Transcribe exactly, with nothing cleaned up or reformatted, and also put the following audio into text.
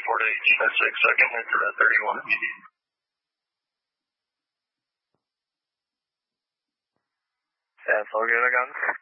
report H, six second, into that thirty-one immediate. That's all good, I got it.